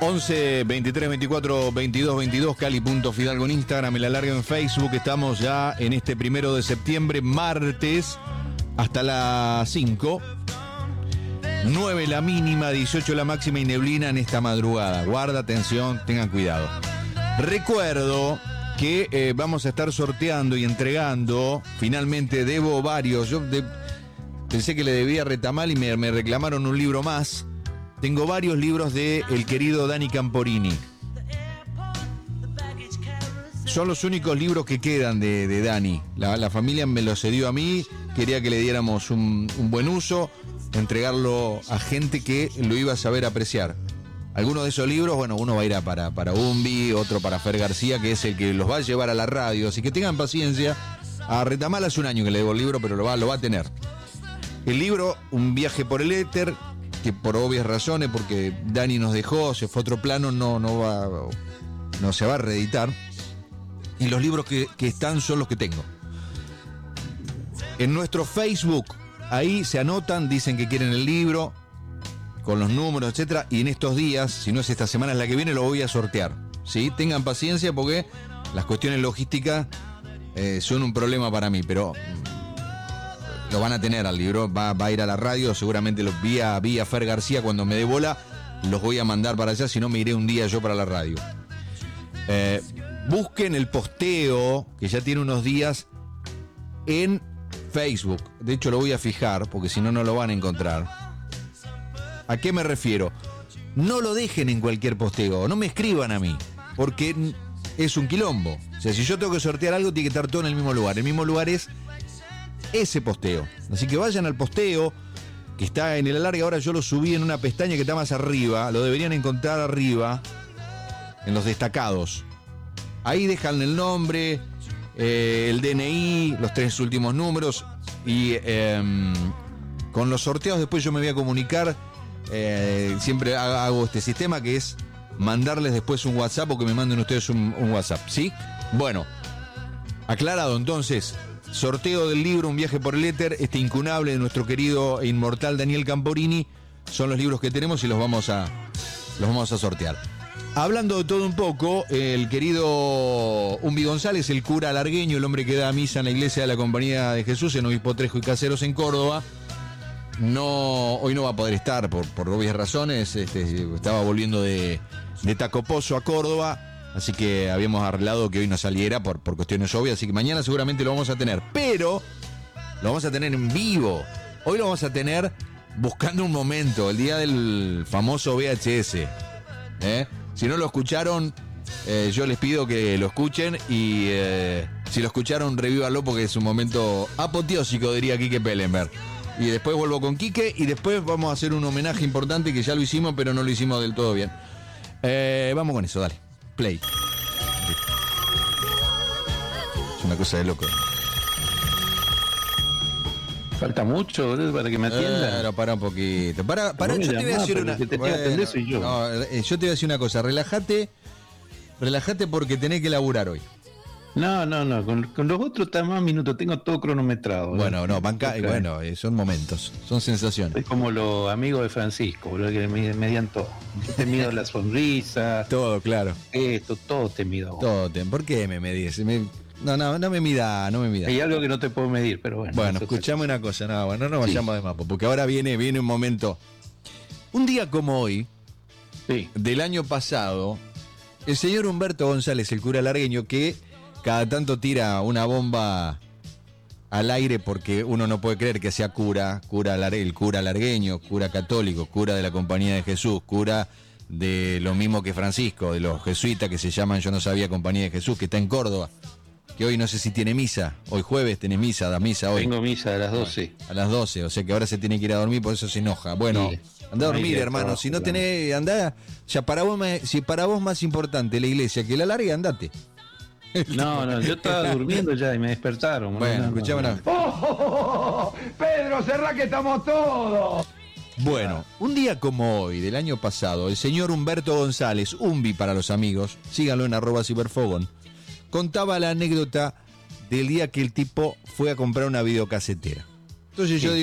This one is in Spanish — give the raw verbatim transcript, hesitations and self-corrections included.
once, veintitrés, veinticuatro, veintidós, veintidós, Cali.Fidalgo en Instagram, el alargue en Facebook. Estamos ya en este primero de septiembre, martes, hasta las cinco. nueve la mínima, dieciocho la máxima y neblina en esta madrugada. Guarda, atención, tengan cuidado. Recuerdo que eh, vamos a estar sorteando y entregando, finalmente debo varios. Yo de, pensé que le debía a Retamal y me, me reclamaron un libro más. Tengo varios libros de el querido Dani Camporini. Son los únicos libros que quedan de, de Dani. La, la familia me los cedió a mí, quería que le diéramos un, un buen uso, entregarlo a gente que lo iba a saber apreciar. Algunos de esos libros, bueno, uno va a ir a para, para Umbi, otro para Fer García, que es el que los va a llevar a la radio, así que tengan paciencia. A Retamal hace un año que le debo el libro, pero lo va, lo va a tener. El libro, Un viaje por el éter, que por obvias razones, porque Dani nos dejó, se fue a otro plano, no, no, va, no se va a reeditar. Y los libros que, que están son los que tengo. En nuestro Facebook, ahí se anotan, dicen que quieren el libro, con los números, etcétera, y en estos días, si no es esta semana, es la que viene, lo voy a sortear, ¿sí? Tengan paciencia porque las cuestiones logísticas eh, son un problema para mí, pero lo van a tener al libro, va, va a ir a la radio, seguramente los vía, vía Fer García, cuando me dé bola, los voy a mandar para allá, si no me iré un día yo para la radio. Eh, busquen el posteo, que ya tiene unos días, en Facebook. De hecho lo voy a fijar, porque si no, no lo van a encontrar. ¿A qué me refiero? No lo dejen en cualquier posteo, no me escriban a mí, porque es un quilombo. O sea, si yo tengo que sortear algo, tiene que estar todo en el mismo lugar. El mismo lugar es ese posteo. Así que vayan al posteo, que está en el alargue. Ahora yo lo subí en una pestaña que está más arriba, lo deberían encontrar arriba, en los destacados. Ahí dejan el nombre, eh, el D N I, los tres últimos números, y eh, con los sorteos después yo me voy a comunicar. Eh, siempre hago este sistema que es mandarles después un WhatsApp o que me manden ustedes un, un WhatsApp, ¿sí? Bueno, aclarado entonces, sorteo del libro Un viaje por el éter, este incunable de nuestro querido e inmortal Daniel Camporini, son los libros que tenemos y los vamos a, los vamos a sortear. Hablando de todo un poco, el querido Umbi González, el cura alargueño, el hombre que da misa en la iglesia de la Compañía de Jesús en Obispo Trejo y Caseros en Córdoba, no, hoy no va a poder estar por, por obvias razones. Este, estaba volviendo de, de Tacopozo a Córdoba, así que habíamos arreglado que hoy no saliera por, por cuestiones obvias, así que mañana seguramente lo vamos a tener, pero lo vamos a tener en vivo. Hoy lo vamos a tener buscando un momento, el día del famoso V H S. ¿eh? Si no lo escucharon, eh, yo les pido que lo escuchen y eh, si lo escucharon, revívanlo porque es un momento apoteósico, diría Quique Pellenberg. Y después vuelvo con Quique y después vamos a hacer un homenaje importante que ya lo hicimos, pero no lo hicimos del todo bien. Eh, vamos con eso, dale. Play. Es una cosa de loco. Falta mucho, boludo, para que me atienda. Pero para un poquito. Para, para, yo te voy a decir una. Que te bueno, atender soy yo. No, yo te voy a decir una cosa. Relájate, relájate porque tenés que laburar hoy. No, no, no, con, con los otros está más minutos, tengo todo cronometrado. Bueno, ¿no? no, banca, Okay. Bueno, son momentos, son sensaciones. Es como los amigos de Francisco, boludo, que me medían todo. Yo te mido la sonrisa. Todo, claro. Esto, todo te mido. Todo, te, ¿por qué me medís? Me, no, no, no me mida, no me mida. Hay algo que no te puedo medir, pero bueno. Bueno, escuchame una cosa, no, bueno, no nos Sí. vayamos de mapa, porque ahora viene, viene un momento. Un día como hoy, Sí. del año pasado, el señor Humberto González, el cura largueño, que cada tanto tira una bomba al aire porque uno no puede creer que sea cura, cura el cura largueño, cura católico, cura de la Compañía de Jesús, cura de lo mismo que Francisco, de los jesuitas que se llaman, yo no sabía, Compañía de Jesús, que está en Córdoba, que hoy no sé si tiene misa, hoy jueves tenés misa, da misa hoy. Tengo misa a las doce. A las doce, o sea que ahora se tiene que ir a dormir, por eso se enoja. Bueno, Sí. anda a dormir, Ahí hermano, trabajo, si no claro. tenés, andá, ya para vos, me- si para vos más importante la iglesia que la larga, andate. No, no, yo estaba durmiendo ya y me despertaron. Bueno, no, no, escuchame no. una- ¡Oh, oh, oh, oh! Pedro, cerrá que estamos todos! Bueno, un día como hoy, del año pasado, el señor Humberto González, Umbi para los amigos, síganlo en arroba ciberfogón, contaba la anécdota del día que el tipo fue a comprar una videocasetera. Entonces yo Sí. digo,